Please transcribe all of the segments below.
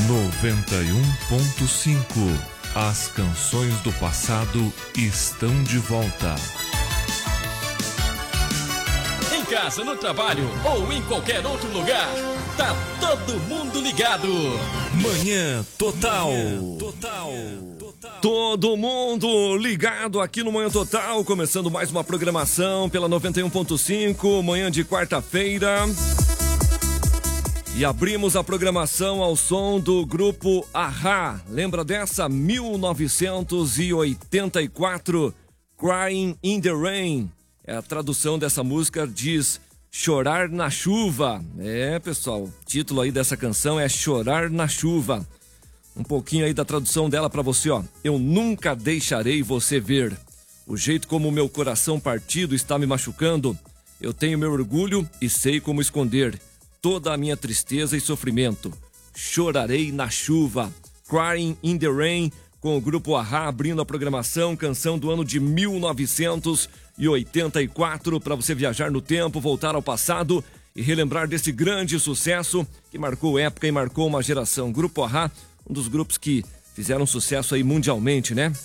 91.5. As canções do passado estão de volta. Em casa, no trabalho ou em qualquer outro lugar, tá todo mundo ligado. Manhã Total. Todo mundo ligado aqui no Manhã Total, começando mais uma programação pela 91.5, manhã de quarta-feira. E abrimos a programação ao som do grupo A-ha. Lembra dessa? 1984, Crying in the Rain. A tradução dessa música diz Chorar na Chuva. Pessoal, o título aí dessa canção é Chorar na Chuva. Um pouquinho aí da tradução dela pra você, ó. Eu nunca deixarei você ver. O jeito como o meu coração partido está me machucando. Eu tenho meu orgulho e sei como esconder toda a minha tristeza e sofrimento. Chorarei na chuva. Crying in the Rain, com o grupo A-ha abrindo a programação, canção do ano de 1984, para você viajar no tempo, voltar ao passado e relembrar desse grande sucesso que marcou época e marcou uma geração. Grupo A-ha, um dos grupos que fizeram sucesso aí mundialmente, né?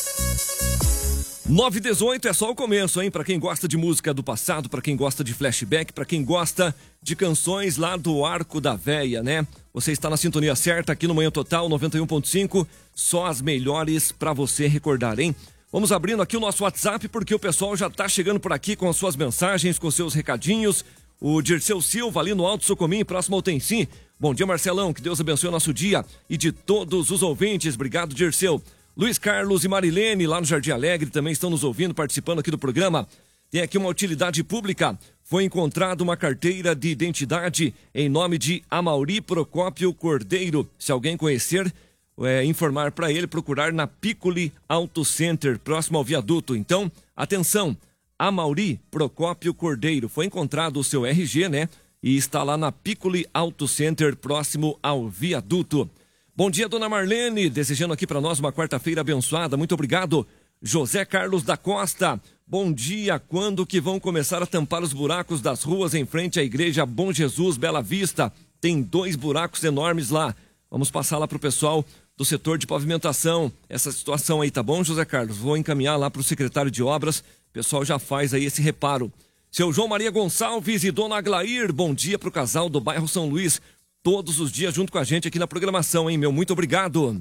9h18 é só o começo, hein? Pra quem gosta de música do passado, pra quem gosta de flashback, pra quem gosta de canções lá do Arco da Véia, né? Você está na sintonia certa aqui no Manhã Total 91.5, só as melhores pra você recordar, hein? Vamos abrindo aqui o nosso WhatsApp porque o pessoal já tá chegando por aqui com as suas mensagens, com seus recadinhos. O Dirceu Silva ali no Alto Socomim, próximo ao Tencim. Bom dia, Marcelão, que Deus abençoe o nosso dia e de todos os ouvintes. Obrigado, Dirceu. Luiz Carlos e Marilene, lá no Jardim Alegre, também estão nos ouvindo, participando aqui do programa. Tem aqui uma utilidade pública. Foi encontrada uma carteira de identidade em nome de Amauri Procópio Cordeiro. Se alguém conhecer, informar para ele, procurar na Piccoli Auto Center, próximo ao viaduto. Então, atenção, Amauri Procópio Cordeiro. Foi encontrado o seu RG, né? E está lá na Piccoli Auto Center, próximo ao viaduto. Bom dia, dona Marlene, desejando aqui para nós uma quarta-feira abençoada, muito obrigado. José Carlos da Costa, bom dia, quando que vão começar a tampar os buracos das ruas em frente à igreja Bom Jesus, Bela Vista? Tem 2 buracos enormes lá, vamos passar lá para o pessoal do setor de pavimentação, essa situação aí, tá bom, José Carlos? Vou encaminhar lá para o secretário de obras, o pessoal já faz aí esse reparo. Seu João Maria Gonçalves e dona Aglair, bom dia para o casal do bairro São Luís, todos os dias junto com a gente aqui na programação, hein, meu? Muito obrigado.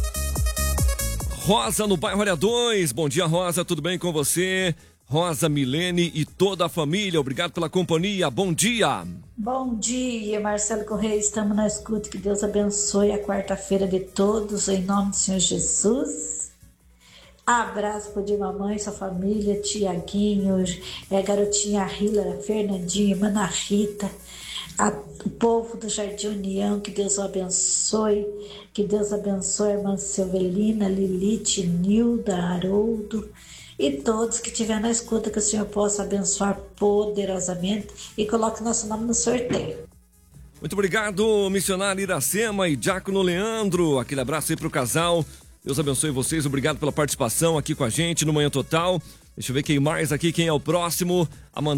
Rosa no bairro Área 2. Bom dia, Rosa, tudo bem com você? Rosa, Milene e toda a família, obrigado pela companhia, bom dia. Bom dia, Marcelo Correia, estamos na escuta, que Deus abençoe a quarta-feira de todos, em nome do Senhor Jesus. Abraço pro de mamãe, sua família, Tiaguinho, garotinha Hila, Fernandinha, Mana Rita, o povo do Jardim União, que Deus o abençoe, que Deus abençoe a irmã Silvelina, Lilite, Nilda, Haroldo e todos que estiverem na escuta, que o Senhor possa abençoar poderosamente e coloque nosso nome no sorteio. Muito obrigado, missionário Iracema e Diácono Leandro, aquele abraço aí pro casal, Deus abençoe vocês, obrigado pela participação aqui com a gente no Manhã Total. Deixa eu ver quem mais aqui, quem é o próximo a mandar